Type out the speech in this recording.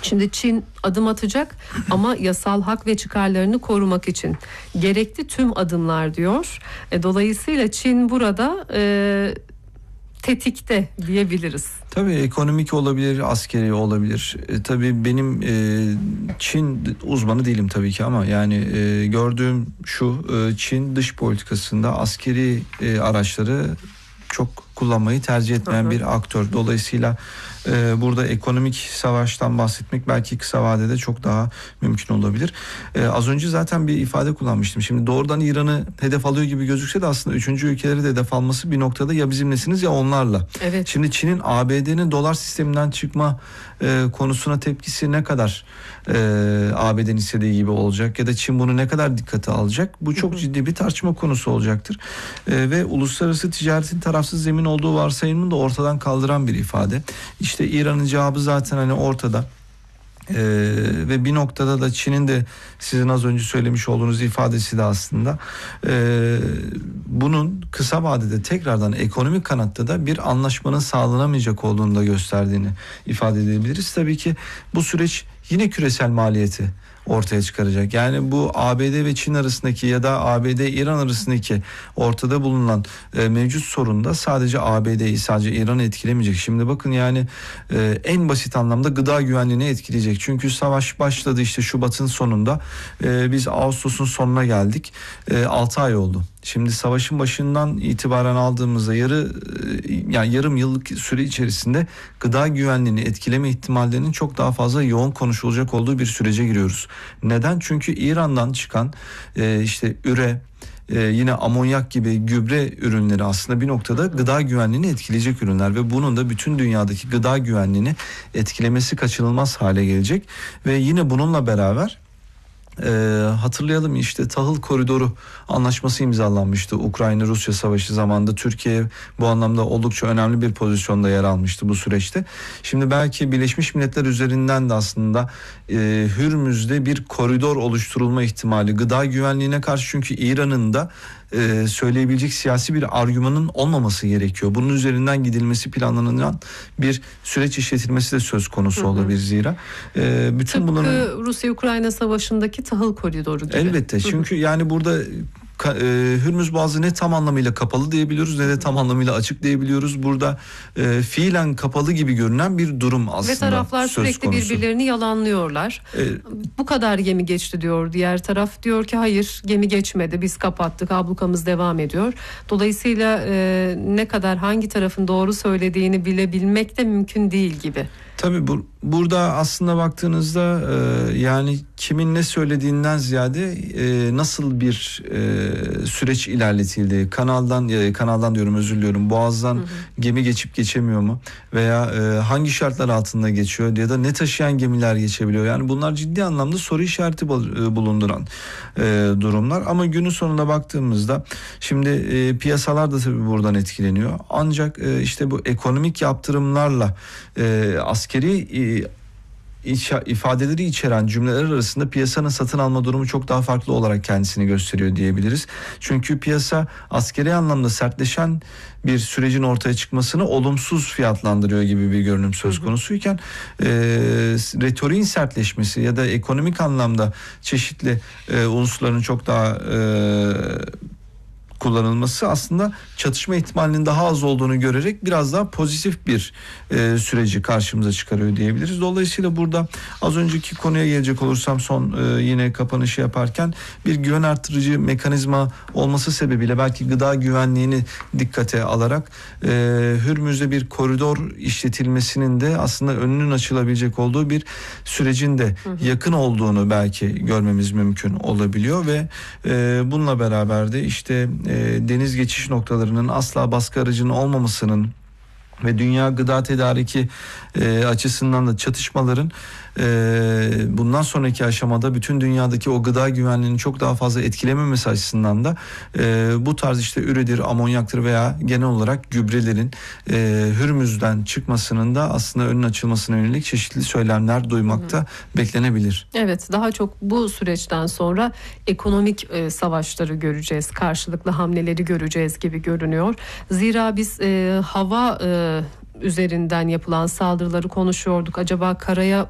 Şimdi Çin adım atacak ama yasal hak ve çıkarlarını korumak için gerekli tüm adımlar diyor. Dolayısıyla Çin burada tetikte diyebiliriz. Tabii ekonomik olabilir, askeri olabilir. Tabii benim Çin uzmanı değilim tabii ki ama yani gördüğüm şu, Çin dış politikasında askeri araçları çok kullanmayı tercih etmeyen bir aktör. Dolayısıyla burada ekonomik savaştan bahsetmek belki kısa vadede çok daha mümkün olabilir. Az önce zaten bir ifade kullanmıştım. Şimdi doğrudan İran'ı hedef alıyor gibi gözükse de aslında üçüncü ülkeleri de hedef alması bir noktada ya bizimlesiniz ya onlarla. Evet. Şimdi Çin'in ABD'nin dolar sisteminden çıkma konusuna tepkisi ne kadar ABD'nin istediği gibi olacak ya da Çin bunu ne kadar dikkate alacak? Bu çok ciddi bir tartışma konusu olacaktır. Ve uluslararası ticaretin tarafsız zemin olduğu varsayımını da ortadan kaldıran bir ifade. İşte İran'ın cevabı zaten hani ortada. Ve bir noktada da Çin'in de sizin az önce söylemiş olduğunuz ifadesi de aslında bunun kısa vadede tekrardan ekonomik kanatta da bir anlaşmanın sağlanamayacak olduğunu da gösterdiğini ifade edebiliriz. Tabii ki bu süreç yine küresel maliyeti ortaya çıkaracak. Yani bu ABD ve Çin arasındaki ya da ABD-İran arasındaki ortada bulunan mevcut sorun da sadece ABD'yi, sadece İran'ı etkilemeyecek. Şimdi bakın yani en basit anlamda gıda güvenliğini etkileyecek. Çünkü savaş başladı işte Şubat'ın sonunda. Biz Ağustos'un sonuna geldik. 6 ay oldu. Şimdi savaşın başından itibaren aldığımızda yarım yıllık süre içerisinde gıda güvenliğini etkileme ihtimallerinin çok daha fazla yoğun konuşulacak olduğu bir sürece giriyoruz. Neden? Çünkü İran'dan çıkan işte üre, yine amonyak gibi gübre ürünleri aslında bir noktada gıda güvenliğini etkileyecek ürünler ve bunun da bütün dünyadaki gıda güvenliğini etkilemesi kaçınılmaz hale gelecek ve yine bununla beraber hatırlayalım işte tahıl koridoru anlaşması imzalanmıştı Ukrayna-Rusya savaşı zamanında. Türkiye bu anlamda oldukça önemli bir pozisyonda yer almıştı bu süreçte. Şimdi belki Birleşmiş Milletler üzerinden de aslında Hürmüz'de bir koridor oluşturulma ihtimali gıda güvenliğine karşı, çünkü İran'ın da söyleyebilecek siyasi bir argümanın olmaması gerekiyor. Bunun üzerinden gidilmesi planlanan bir süreç işletilmesi de söz konusu olabilir zira. Bütün bunların Rusya-Ukrayna savaşındaki tahıl koridoru gibi. Elbette. Çünkü yani burada Hürmüz Boğazı ne tam anlamıyla kapalı diyebiliyoruz ne de tam anlamıyla açık diyebiliyoruz. Burada fiilen kapalı gibi görünen bir durum aslında. Ve taraflar sürekli birbirlerini yalanlıyorlar. Bu kadar gemi geçti diyor. Diğer taraf diyor ki hayır, gemi geçmedi, biz kapattık, ablukamız devam ediyor. Dolayısıyla ne kadar hangi tarafın doğru söylediğini bilebilmek de mümkün değil gibi. Tabii burada aslında baktığınızda yani kimin ne söylediğinden ziyade nasıl bir süreç ilerletildi. Kanaldan diyorum, özür diliyorum. Boğaz'dan gemi geçip geçemiyor mu? Veya hangi şartlar altında geçiyor ya da ne taşıyan gemiler geçebiliyor? Yani bunlar ciddi anlamda soru işareti bulunduran durumlar. Ama günün sonuna baktığımızda şimdi piyasalar da tabii buradan etkileniyor. Ancak işte bu ekonomik yaptırımlarla askeri ifadeleri içeren cümleler arasında piyasanın satın alma durumu çok daha farklı olarak kendisini gösteriyor diyebiliriz. Çünkü piyasa askeri anlamda sertleşen bir sürecin ortaya çıkmasını olumsuz fiyatlandırıyor gibi bir görünüm söz konusuyken retoriğin sertleşmesi ya da ekonomik anlamda çeşitli unsurların çok daha kullanılması aslında çatışma ihtimalinin daha az olduğunu görerek biraz daha pozitif bir süreci karşımıza çıkarıyor diyebiliriz. Dolayısıyla burada az önceki konuya gelecek olursam yine kapanışı yaparken bir güven artırıcı mekanizma olması sebebiyle belki gıda güvenliğini dikkate alarak Hürmüz'de bir koridor işletilmesinin de aslında önünün açılabilecek olduğu bir sürecin de yakın olduğunu belki görmemiz mümkün olabiliyor ve bununla beraber de işte deniz geçiş noktalarının asla baskı aracının olmamasının ve dünya gıda tedariki açısından da çatışmaların bundan sonraki aşamada bütün dünyadaki o gıda güvenliğini çok daha fazla etkilememesi açısından da bu tarz işte üredir, amonyaktır veya genel olarak gübrelerin Hürmüz'den çıkmasının da aslında önün açılmasına yönelik çeşitli söylemler duymakta beklenebilir. Evet, daha çok bu süreçten sonra ekonomik savaşları göreceğiz, karşılıklı hamleleri göreceğiz gibi görünüyor. Zira biz hava üzerinden yapılan saldırıları konuşuyorduk. Acaba karaya